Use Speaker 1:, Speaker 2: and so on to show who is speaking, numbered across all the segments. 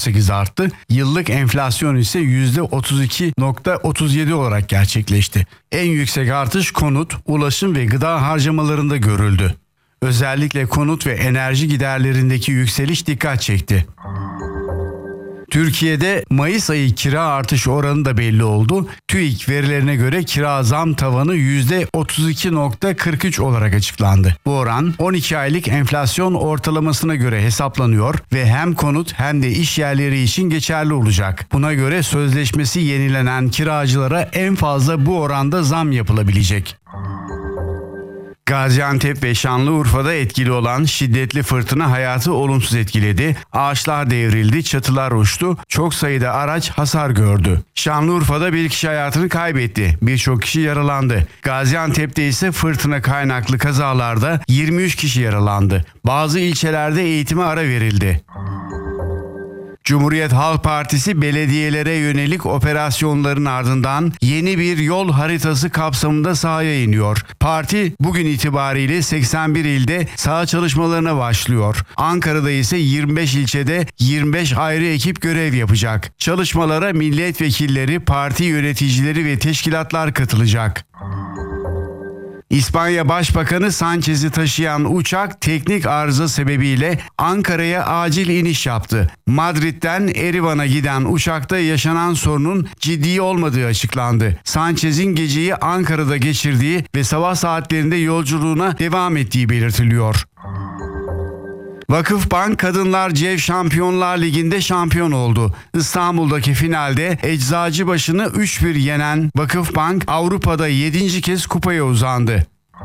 Speaker 1: %8 arttı. Yıllık enflasyon ise %32,37 olarak gerçekleşti. En yüksek artış konut, ulaşım ve gıda harcamalarında görüldü. Özellikle konut ve enerji giderlerindeki yükseliş dikkat çekti. Türkiye'de Mayıs ayı kira artış oranı da belli oldu. TÜİK verilerine göre kira zam tavanı %32,43 olarak açıklandı. Bu oran 12 aylık enflasyon ortalamasına göre hesaplanıyor ve hem konut hem de iş yerleri için geçerli olacak. Buna göre sözleşmesi yenilenen kiracılara en fazla bu oranda zam yapılabilecek. Gaziantep ve Şanlıurfa'da etkili olan şiddetli fırtına hayatı olumsuz etkiledi. Ağaçlar devrildi, çatılar uçtu, çok sayıda araç hasar gördü. Şanlıurfa'da bir kişi hayatını kaybetti, birçok kişi yaralandı. Gaziantep'te ise fırtına kaynaklı kazalarda 23 kişi yaralandı. Bazı ilçelerde eğitime ara verildi. Cumhuriyet Halk Partisi belediyelere yönelik operasyonların ardından yeni bir yol haritası kapsamında sahaya iniyor. Parti bugün itibariyle 81 ilde saha çalışmalarına başlıyor. Ankara'da ise 25 ilçede 25 ayrı ekip görev yapacak. Çalışmalara milletvekilleri, parti yöneticileri ve teşkilatlar katılacak. İspanya Başbakanı Sanchez'i taşıyan uçak teknik arıza sebebiyle Ankara'ya acil iniş yaptı. Madrid'den Erivan'a giden uçakta yaşanan sorunun ciddi olmadığı açıklandı. Sanchez'in geceyi Ankara'da geçirdiği ve sabah saatlerinde yolculuğuna devam ettiği belirtiliyor. Vakıfbank Kadınlar CEV Şampiyonlar Ligi'nde şampiyon oldu. İstanbul'daki finalde Eczacıbaşı'nı 3-1 yenen Vakıfbank Avrupa'da 7. kez kupaya uzandı.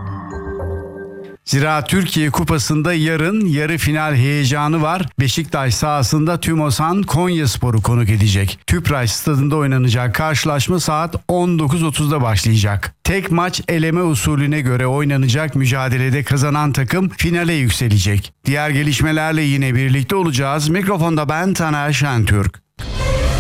Speaker 1: Ziraat Türkiye Kupası'nda yarın yarı final heyecanı var. Beşiktaş sahasında TÜMOSAN Konyaspor'u konuk edecek. Tüpraş stadında oynanacak karşılaşma saat 19.30'da başlayacak. Tek maç eleme usulüne göre oynanacak mücadelede kazanan takım finale yükselecek. Diğer gelişmelerle yine birlikte olacağız. Mikrofonda ben Taner Şentürk.